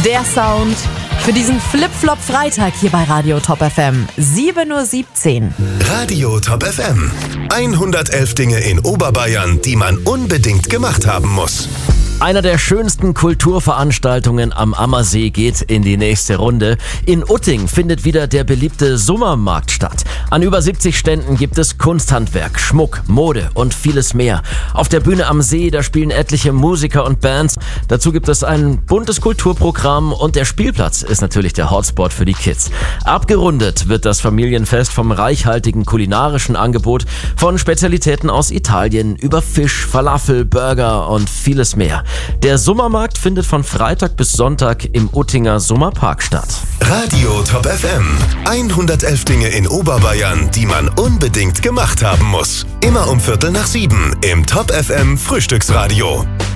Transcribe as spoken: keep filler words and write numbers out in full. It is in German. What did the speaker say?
Der Sound für diesen Flip-Flop-Freitag hier bei Radio Top F M. sieben Uhr siebzehn. Radio Top F M. hundertelf Dinge in Oberbayern, die man unbedingt gemacht haben muss. Einer der schönsten Kulturveranstaltungen am Ammersee geht in die nächste Runde. In Utting findet wieder der beliebte Sommermarkt statt. An über siebzig Ständen gibt es Kunsthandwerk, Schmuck, Mode und vieles mehr. Auf der Bühne am See, da spielen etliche Musiker und Bands. Dazu gibt es ein buntes Kulturprogramm und der Spielplatz ist natürlich der Hotspot für die Kids. Abgerundet wird das Familienfest vom reichhaltigen kulinarischen Angebot von Spezialitäten aus Italien über Fisch, Falafel, Burger und vieles mehr. Der Sommermarkt findet von Freitag bis Sonntag im Uttinger Sommerpark statt. Radio Top F M. hundertelf Dinge in Oberbayern, die man unbedingt gemacht haben muss. Immer um Viertel nach sieben im Top F M Frühstücksradio.